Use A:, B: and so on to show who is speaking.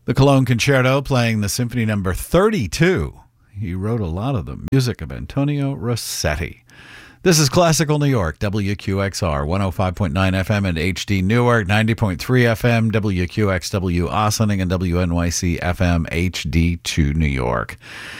A: The Cologne Concerto playing the Symphony Number 32. He wrote a lot of the music of Antonio Rossetti. This is Classical New York, WQXR, 105.9 FM and HD Newark, 90.3 FM, WQXW Ossining, and WNYC FM HD2 New York.